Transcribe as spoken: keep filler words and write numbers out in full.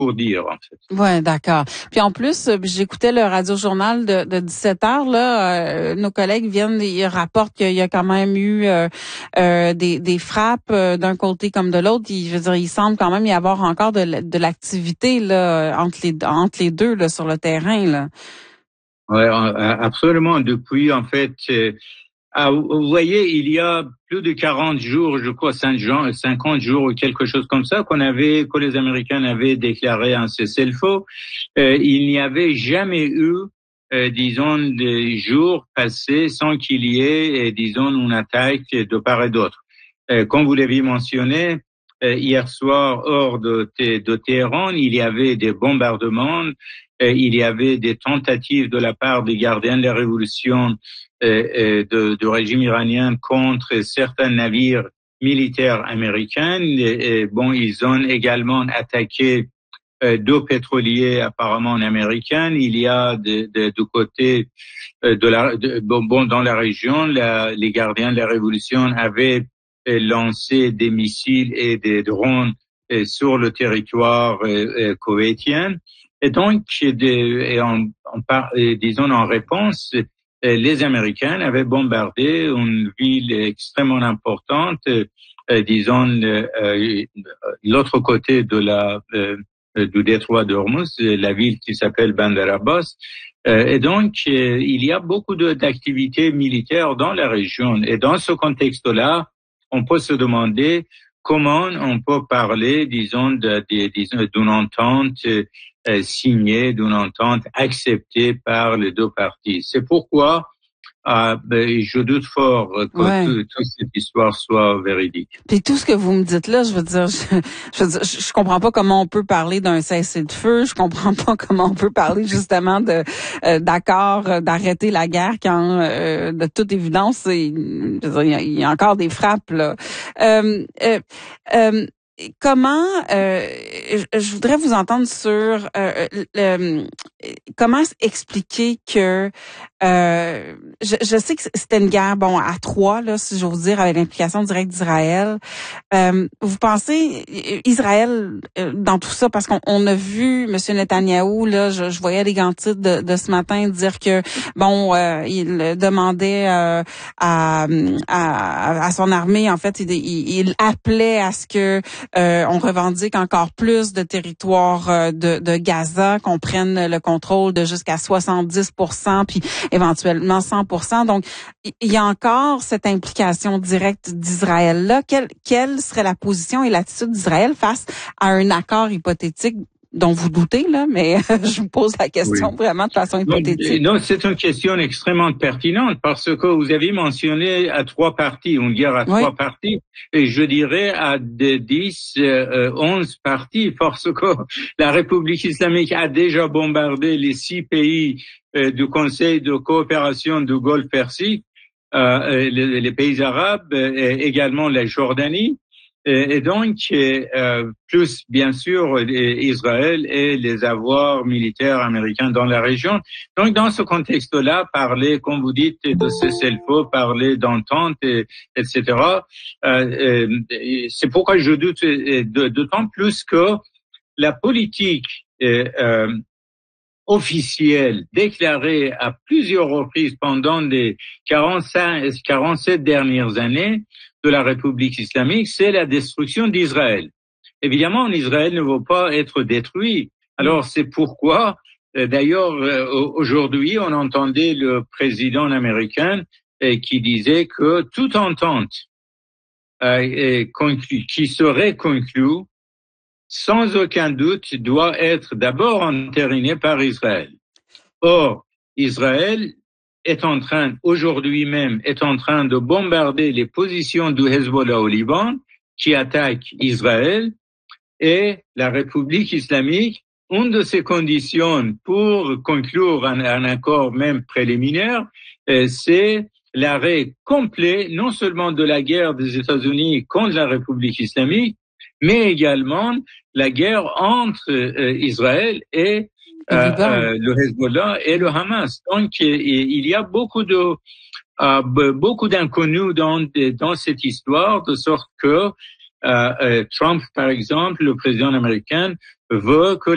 pour dire, en fait. Ouais, d'accord. Puis en plus, j'écoutais le radio-journal de, de dix-sept heures, là, euh, nos collègues viennent, ils rapportent qu'il y a quand même eu euh, euh, des, des frappes euh, d'un côté comme de l'autre. Il, je veux dire, il semble quand même y avoir encore de, de l'activité là entre les entre les deux là sur le terrain là. Ouais, absolument. Depuis, en fait, euh, ah, vous voyez, il y a plus de quarante jours, je crois, cinquante jours ou quelque chose comme ça, qu'on avait, que les Américains avaient déclaré un cessez-le-feu. Euh, il n'y avait jamais eu, euh, disons, des jours passés sans qu'il y ait, euh, disons, une attaque de part et d'autre. Euh, comme vous l'avez mentionné, euh, hier soir, hors de, de Téhéran, il y avait des bombardements, euh, il y avait des tentatives de la part des gardiens de la révolution euh, de, du régime iranien contre certains navires militaires américains. Et, et, bon, ils ont également attaqué euh, deux pétroliers apparemment américains. Il y a de, de, du côté euh, de la, de, bon, bon, dans la région, la, les gardiens de la révolution avaient euh, lancé des missiles et des drones euh, sur le territoire euh, euh, koweïtien. Et donc, de, et en, en par, et disons en réponse, les Américains avaient bombardé une ville extrêmement importante, euh, disons euh, l'autre côté de la euh, du détroit d'Ormuz, la ville qui s'appelle Bandar Abbas. Euh, et donc, euh, il y a beaucoup de, d'activités militaires dans la région. Et dans ce contexte-là, on peut se demander comment on peut parler, disons, de, de, disons d'une entente euh, signée, d'une entente acceptée par les deux parties. C'est pourquoi euh, ben, je doute fort que ouais. toute tout cette histoire soit véridique. Puis tout ce que vous me dites là, je veux dire, je, je, veux dire, je, je comprends pas comment on peut parler d'un cessez-le-feu. Je comprends pas comment on peut parler justement de euh, d'accord euh, d'arrêter la guerre quand, euh, de toute évidence, il, je veux dire, il, y a, il y a encore des frappes là. Euh, euh, euh, Comment euh, je, je voudrais vous entendre sur euh, le, comment expliquer que euh, je, je sais que c'était une guerre bon à trois là si j'ose dire avec l'implication directe d'Israël. Euh, vous pensez Israël euh, dans tout ça parce qu'on on a vu Monsieur Netanyahou là, je, je voyais les grands titres de, de ce matin dire que bon euh, il demandait euh, à, à à son armée en fait il, il, il appelait à ce que Euh, on revendique encore plus de territoire euh, de, de Gaza, qu'on prenne le contrôle de jusqu'à soixante-dix pour cent, puis éventuellement cent pour cent. Donc, il y a encore cette implication directe d'Israël-là. Quelle, quelle serait la position et l'attitude d'Israël face à un accord hypothétique dont vous doutez, là, mais je vous pose la question oui. vraiment de façon hypothétique. Non, non, c'est une question extrêmement pertinente parce que vous avez mentionné à trois parties, une guerre à oui. trois parties, et je dirais à de dix, euh, onze parties, parce que la République islamique a déjà bombardé les six pays euh, du Conseil de coopération du Golfe Persique, euh, les, les pays arabes, et également la Jordanie. Et donc, euh, plus bien sûr Israël et les avoirs militaires américains dans la région. Donc, dans ce contexte-là, parler, comme vous dites, de cessez-le-feu, parler d'entente, et, et cetera. Euh, euh, c'est pourquoi je doute d'autant plus que la politique euh, euh, officielle déclarée à plusieurs reprises pendant les quarante-cinq, quarante-sept dernières années de la République islamique, c'est la destruction d'Israël. Évidemment, Israël ne veut pas être détruit. Alors, c'est pourquoi, d'ailleurs, aujourd'hui, on entendait le président américain qui disait que toute entente qui serait conclue, sans aucun doute, doit être d'abord entérinée par Israël. Or, Israël est en train, aujourd'hui même, est en train de bombarder les positions du Hezbollah au Liban, qui attaque Israël, et la République islamique, une de ses conditions pour conclure un, un accord même préliminaire, euh, c'est l'arrêt complet, non seulement de la guerre des États-Unis contre la République islamique, mais également la guerre entre euh, Israël et Euh, euh, le Hezbollah et le Hamas. Donc, il y a beaucoup de euh, beaucoup d'inconnus dans dans cette histoire, de sorte que euh, Trump, par exemple, le président américain, veut que